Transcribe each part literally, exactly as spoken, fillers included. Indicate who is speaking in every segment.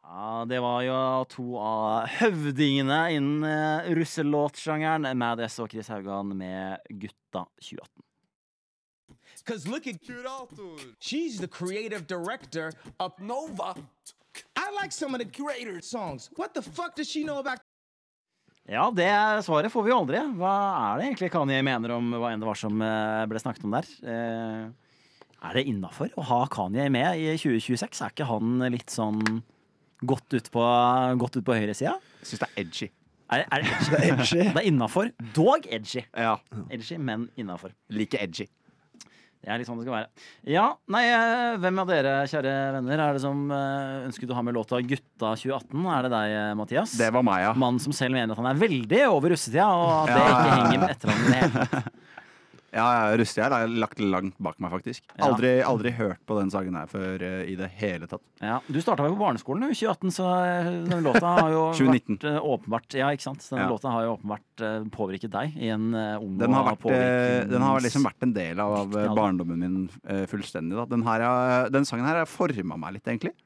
Speaker 1: Ja, det var jo to av høvdingene innen uh, russelåtsjangeren, Madess og Chris Haugan med Gutta tjue atten.
Speaker 2: Cause look at Curator. She's the creative director of Nova. I like some of the creator songs. What the fuck does she know about?
Speaker 1: Ja, det svaret får vi jo aldri. Hva er det egentlig Kanye mener om hva enn det var som uh, ble snakket om der? Uh, er det innenfor å ha Kanye med i tjue tjueseks? Er ikke han litt sånn godt ut på, godt ut på høyre sida?
Speaker 3: Jeg synes det er edgy.
Speaker 1: Er, er det edgy?
Speaker 4: Det er edgy.
Speaker 1: Det er innenfor. Dog edgy.
Speaker 3: Ja.
Speaker 1: Edgy, men innenfor.
Speaker 3: Like edgy.
Speaker 1: Det er litt sånn det skal være. Ja, nei, hvem av dere, kjære venner, er det som uh, ønsker du å ha med låta Gutta tjue atten? Er det deg, Mathias?
Speaker 3: Det var meg, ja.
Speaker 1: Mannen som selv mener at han er veldig over russetida, og at det ikke henger med etter ham i det hele tatt.
Speaker 3: Ja, russetida har jeg lagt langt bak meg, faktisk.
Speaker 1: Ja.
Speaker 3: Aldri, aldri hørt på den sangen her før uh, i det hele tatt.
Speaker 1: Ja, du startet vel på barneskolen i tjue atten, så denne låta har jo
Speaker 3: tjue nitten.
Speaker 1: vært uh, åpenbart, ja, ikke sant? Denne
Speaker 3: Ja.
Speaker 1: låta har jo åpenbart uh, påvirket deg i en uh, ung
Speaker 3: Den har,
Speaker 1: og
Speaker 3: vært, uh,
Speaker 1: påvirkende-
Speaker 3: den har liksom vært en del av
Speaker 1: Viktig,
Speaker 3: uh,
Speaker 1: altså.
Speaker 3: barndommen min uh, fullstendig. Da. Den, her, uh, den sangen her har formet meg litt, egentlig.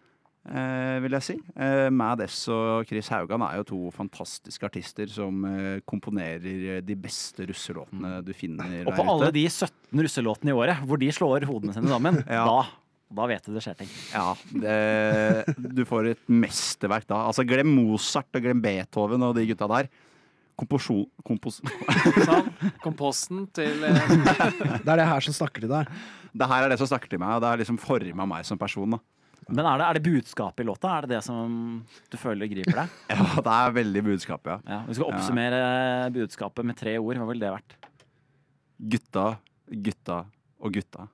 Speaker 3: Uh, vil jeg si. Uh, Madess og Chris Haugan er jo to fantastiske artister som uh, komponerer de beste russelåtene du finner
Speaker 1: Og på alle de sytten russelåtene i året, hvor de slår hodene sine sammen,
Speaker 3: Ja.
Speaker 1: da, da vet du det skjer ting.
Speaker 3: Ja, det, du får et mesterverk da. Altså, glem Mozart og glem Beethoven og de gutta der. Komposjon... Kompos
Speaker 5: Sånn, komposten til eh,
Speaker 4: Det er det her som snakker til deg.
Speaker 3: det her er det som snakker til meg, og det har liksom formet meg som person. Da.
Speaker 1: Men er det, er det budskapet i låta? Er det det som du føler griper deg?
Speaker 3: Ja, det er veldig budskap, ja.
Speaker 1: Ja, vi skal oppsummere budskapet med tre ord. Hva vil det vært?
Speaker 3: Gutta, gutta og gutta.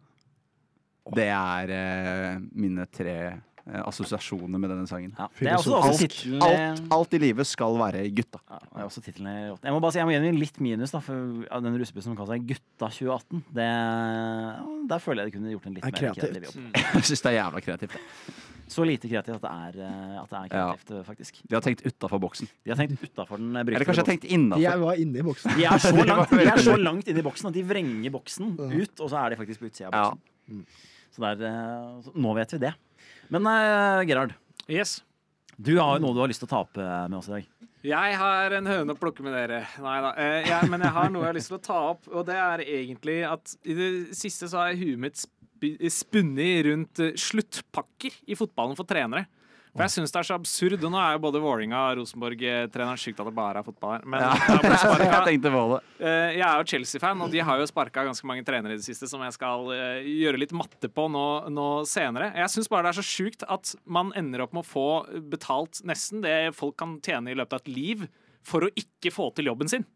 Speaker 3: Det er eh, mine tre eh, assosiasjoner med denne sangen.
Speaker 1: Ja, det er også, også
Speaker 3: Alt,
Speaker 1: tittelen i-
Speaker 3: alt, alt i livet skal være gutta.
Speaker 1: Ja, det er også tittelen i låten. Jeg må bare si, jeg må gi den litt minus da, for ja, den russebussen som kaller seg Gutta tjue atten. Det, ja, der føler jeg de kunne gjort en litt
Speaker 4: Det er
Speaker 1: mer
Speaker 4: kreativt.
Speaker 1: kreativ jobb.
Speaker 3: Jeg synes det er jævla kreativt. Det.
Speaker 1: Så lite kreativt at det er, eh, at det er kreativt, faktisk.
Speaker 3: De har tenkt utenfor boksen.
Speaker 1: De har tenkt utenfor den eh,
Speaker 3: Eller
Speaker 1: brytede
Speaker 3: kanskje
Speaker 1: boksen.
Speaker 3: tenkt innenfor.
Speaker 4: Jeg var inne i boksen.
Speaker 1: De er så
Speaker 3: Det var
Speaker 1: langt, de er
Speaker 3: veldig-
Speaker 1: så langt inn i boksen at de vrenger boksen ut, og så er de faktisk på utsida av
Speaker 3: Ja.
Speaker 1: boksen. Så der, eh, så nå vet vi det. Men uh, Gerhard,
Speaker 5: Yes.
Speaker 1: du har jo noe du har lyst til å ta opp eh, med oss i dag.
Speaker 5: Jeg har en høne å plukke med dere. Nei da. Eh, jeg, men jeg har noe jeg har lyst til å ta opp, og det er egentlig at i det siste så har huet mitt sp- spunnet rundt eh, sluttpakker i fotballen for trenere. For jeg syns det er så absurd. Og nå er jo både Vålinga og Rosenborg-treneren sykt at det bare er fotball her. Men
Speaker 3: Ja.
Speaker 5: jeg, har blitt
Speaker 3: Jeg
Speaker 5: sparket.
Speaker 3: tenkte på det.
Speaker 5: Eh, jeg er jo Chelsea-fan, og de har jo sparka ganske mange trenere i det siste som jeg skal eh, gjøre litt matte på nå, nå senere. Jeg syns bare det er så sjukt at man ender opp med å få betalt nesten det folk kan tjene i løpet av et liv for å ikke få til jobben sin.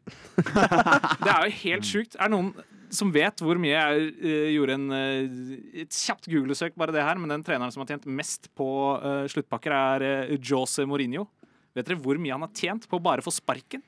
Speaker 5: Det er jo helt sjukt. Er det noen som vet hvor mye jeg eh, gjorde en, eh, et kjapt Google-søk bare det her, men den treneren som har tjent mest på eh, sluttpakker, er uh, Jose Mourinho. Vet dere hvor mye han har tjent på å bare få sparken?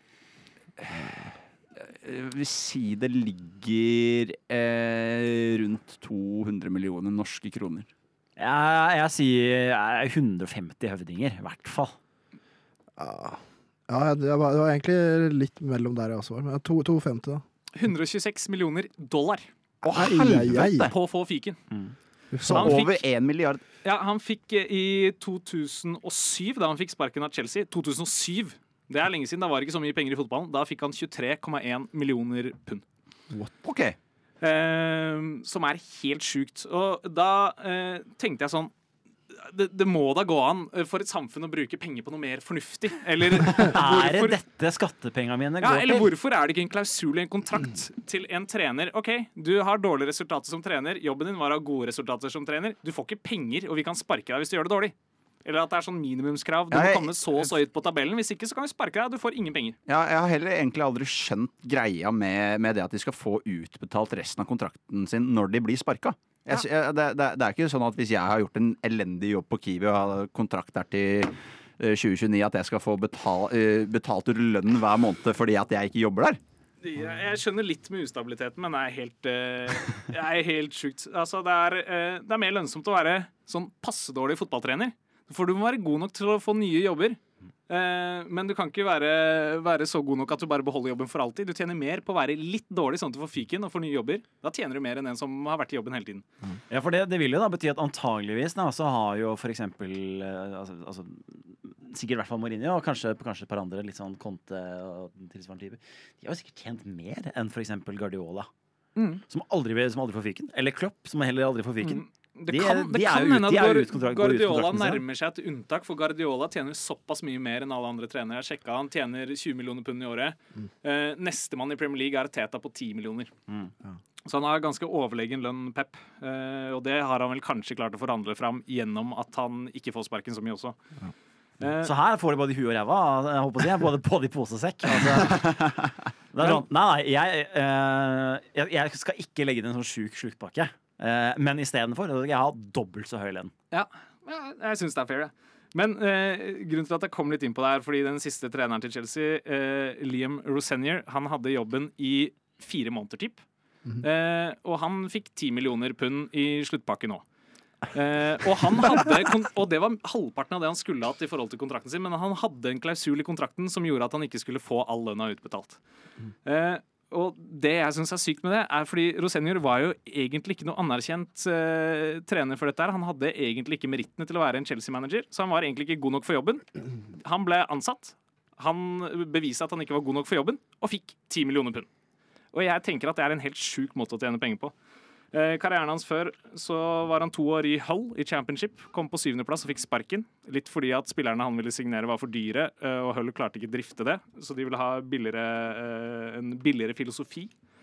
Speaker 3: Jeg vil si det ligger eh, rundt to hundre millioner norske kroner.
Speaker 1: Jeg, jeg sier eh, hundre og femti høvdinger, i hvert fall.
Speaker 4: Ja, ja det, var, det var egentlig litt mellom der jeg også var. Men to- to femti da.
Speaker 5: hundre og tjueseks millioner dollar
Speaker 3: Å,
Speaker 4: Ai, ai, ai.
Speaker 5: på å få fiken.
Speaker 3: Så
Speaker 5: Han fikk-
Speaker 3: over én milliard.
Speaker 5: Ja, han fikk eh, i to tusen og syv, da han fikk sparken av Chelsea. to tusen og syv. Det er lenge siden. Da var det ikke så mye penger i fotballen. Da fikk han tjuetre komma én millioner pund.
Speaker 3: Ok.
Speaker 5: Eh, som er helt sjukt. Og da eh, tenkte jeg sånn det, det må da gå an for et samfunn å bruke penger på noe mer fornuftig. Eller
Speaker 1: Er det
Speaker 5: hvorfor,
Speaker 1: dette skattepengene mine
Speaker 5: ja,
Speaker 1: går
Speaker 5: eller
Speaker 1: til?
Speaker 5: hvorfor er det ikke en klausul i en kontrakt til en trener? Ok, du har dårlige resultater som trener. Jobben din var å ha gode resultater som trener. Du får ikke penger, og vi kan sparke deg hvis du gjør det dårlig. Eller at det er sånn minimumskrav. Du
Speaker 3: Ja,
Speaker 5: må
Speaker 3: jeg-
Speaker 5: komme så og så høyt på tabellen. Hvis ikke så kan vi sparke deg, og du får ingen penger.
Speaker 3: Ja, jeg har heller egentlig aldri skjønt greia med, med det at de skal få utbetalt resten av kontrakten sin når de blir sparka. Jeg, jeg, det, det, det er ikke sånn at hvis jeg har gjort en elendig jobb på Kiwi og har kontrakt der til eh, tjue tjueni, at jeg skal få betal, eh, betalt ut lønn hver måned fordi at jeg ikke jobber der.
Speaker 5: Jeg, jeg skjønner litt med ustabiliteten, men det er helt, eh, jeg er helt sjukt. Altså, det er, eh, det er mer lønnsomt å være sånn passedårlig fotballtrener. For du må være god nok til å få nye jobber. Eh, men du kan ikke være, være så god nok at du bare beholder jobben for alltid. Du tjener mer på å være litt dårlig sånn at du får fyken og får nye jobber. Da tjener du mer enn en som har vært i jobben hele tiden.
Speaker 1: Ja, for det, det vil jo da bety at antageligvis da, så har jo for eksempel eh, altså, altså, sikkert i hvert fall Mourinho og kanskje, kanskje et par andre litt sånn Conte og tilsvarende typer. De har jo sikkert tjent mer enn for eksempel Guardiola,
Speaker 5: Mm.
Speaker 1: som, aldri, som aldri får fyken. Eller Klopp, som heller aldri får fyken.
Speaker 5: Mm. Det
Speaker 1: De er-
Speaker 5: kan, det
Speaker 1: de er
Speaker 5: kan
Speaker 1: jo ut-
Speaker 5: hende
Speaker 1: de
Speaker 5: at
Speaker 1: er jo
Speaker 5: Guar-
Speaker 1: ut kontrakt- går ut
Speaker 5: Guardiola
Speaker 1: kontrakten sin.
Speaker 5: nærmer seg et unntak, for Guardiola tjener såpass mye mer enn alle andre trenere. Jeg sjekka, han tjener tjue millioner pund i året. Eh, Nestemann i Premier League er Teta på ti millioner.
Speaker 1: Mm.
Speaker 5: Så han har ganske overlegen lønn, Pep. Eh, og det har han vel kanskje klart å forhandle fram gjennom at han ikke får sparken så mye også. Eh,
Speaker 1: Så her får de både huet og ræva, jeg håper å si, både, både i pose og sekk. Altså, det er sånn, nei, nei, jeg, eh, jeg, jeg skal ikke legge inn en sånn sjuk sluttpakke. Eh, men istedenfor skal jeg ha dobbelt så høy lønn.
Speaker 5: Ja, ja jeg syns det er fair, det. Men eh, grunnen til at jeg kom litt inn på det her, fordi den siste treneren til Chelsea, eh, Liam Rosenior, han hadde jobben i fire måneder, typ. Eh, og han fikk ti millioner pund i sluttpakke nå. Eh, og, han hadde, kon- og det var halvparten av det han skulle hatt i forhold til kontrakten sin, men han hadde en klausul i kontrakten som gjorde at han ikke skulle få all lønna utbetalt. Eh, og det jeg synes er sykt med det, er fordi Rosenior var jo egentlig ikke noe anerkjent eh, trener for dette her. Han hadde egentlig ikke merittene til å være en Chelsea-manager, så han var egentlig ikke god nok for jobben. Han ble ansatt. Han beviste at han ikke var god nok for jobben, og fikk ti millioner pund. Og jeg tenker at det er en helt sjuk måte å tjene penger på. Eh, karrieren hans før så var han to år i Hull i Championship, kom på syvende plass og fikk sparken. Litt fordi at spillerne han ville signere var for dyre, eh, og Hull klarte ikke drifte det. Så de ville ha billigere, eh, en billigere filosofi.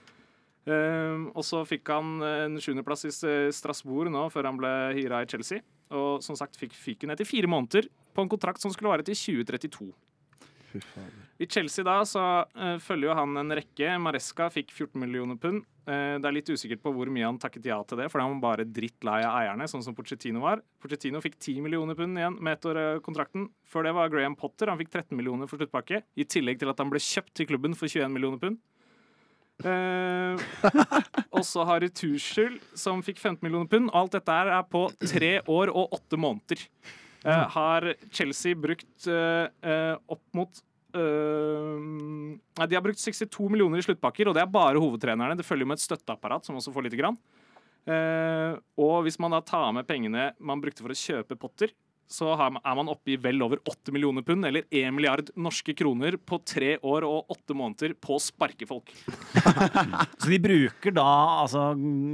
Speaker 5: Eh, og så fikk han en sjuendeplass i Strasbourg nå, før han ble hyra i Chelsea. Og som sagt fikk fyken etter fire måneder på en kontrakt som skulle vare til tjue trettito. I Chelsea da så uh, følger jo han en rekke. Maresca fikk fjorten millioner pund. Uh, det er litt usikkert på hvor mye han takket ja til det, for han var bare drittlei av eierne, sånn som Pochettino var. Pochettino fikk ti millioner pund igjen med ett år uh, kontrakten. Før det var Graham Potter, han fikk tretten millioner for sluttpakke, i tillegg til at han ble kjøpt til klubben for tjueen millioner pund. Uh, og så har du Tuchel, som fikk femten millioner pund. Alt dette her er på tre år og åtte måneder. Uh, har Chelsea brukt uh, uh, opp mot uh, nei, de har brukt sekstito millioner i sluttpakker, og det er bare hovedtrenerne. Det følger med et støtteapparat som også får lite grann. Uh, og hvis man da tar med pengene man brukte for å kjøpe Potter, så har man, er man oppe i vel over åtte millioner pund, eller én milliard norske kroner på tre år og åtte måneder på å sparke folk.
Speaker 1: Så de bruker da altså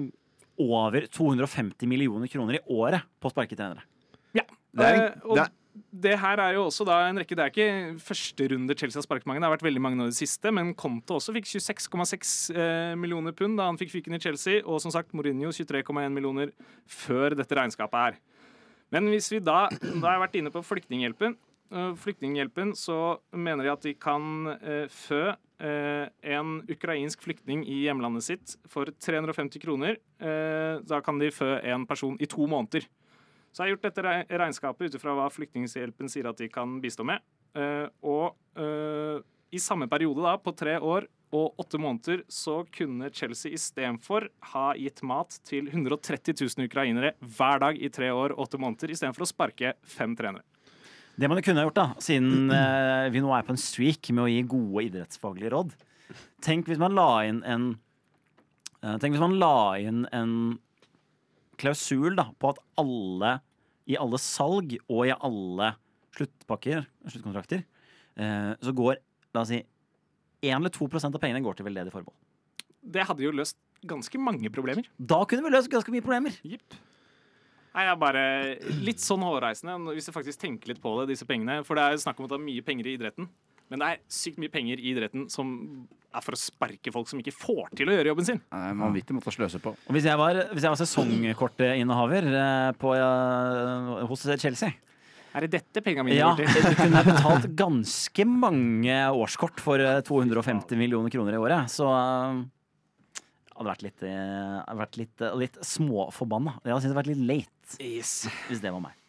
Speaker 1: over to hundre og femti millioner kroner i året på å sparke trenere.
Speaker 5: Ja,
Speaker 3: Det er en-
Speaker 5: eh, og
Speaker 3: det er-
Speaker 5: det her er jo også da en rekke. Det er ikke første runde Chelsea har sparket mange. Det har vært veldig mange nå i det siste, men Conte også fikk tjueseks komma seks eh, millioner pund da han fikk fyken i Chelsea, og som sagt Mourinho tjuetre komma én millioner før dette regnskapet her. Men hvis vi da, da har jeg vært inne på Flyktninghjelpen. Uh, Flyktninghjelpen så mener de at de kan uh, fø uh, en ukrainsk flyktning i hjemlandet sitt for tre hundre og femti kroner. Uh, da kan de fø en person i to måneder. Så jeg har gjort dette re- regnskapet ut fra hva Flyktninghjelpen sier at de kan bistå med. Uh, og uh, i samme periode, da, på tre år og åtte måneder, så kunne Chelsea istedenfor ha gitt mat til hundre og tretti tusen ukrainere hver dag i tre år og åtte måneder, istedenfor å sparke fem trenere.
Speaker 1: Det man kunne ha gjort, da, siden eh, vi nå er på en streak med å gi gode idrettsfaglige råd. Tenk hvis man la inn en eh, Tenk hvis man la inn en klausul da, på at alle i alle salg og i alle sluttpakker, sluttkontrakter, eh, så går, la oss si, én eller to prosent av pengene går til veldedig formål.
Speaker 5: Det hadde jo løst ganske mange problemer.
Speaker 1: Da kunne vi løst ganske mye problemer.
Speaker 5: Jipp. Nei, jeg er bare litt sånn hårreisende hvis jeg faktisk tenker litt på det, disse pengene. For det er snakk om at det er mye penger i idretten. Men det er sykt mye penger i idretten som er for å sparke folk som ikke får til å gjøre jobben sin.
Speaker 3: Det er en vanvittig måte å sløse på.
Speaker 1: Og hvis jeg var, hvis jeg var sesongkortinnehaver eh, på, eh, hos Chelsea,
Speaker 5: Er det dette pengene mine
Speaker 1: ja,
Speaker 5: går til?
Speaker 1: du kunne betalt ganske mange årskort for eh, to hundre og femti millioner kroner i året. Så eh, hadde vært litt, eh, vært litt, eh, litt småforbanna. Jeg hadde syntes det hadde vært litt late
Speaker 5: Yes.
Speaker 1: hvis det var meg.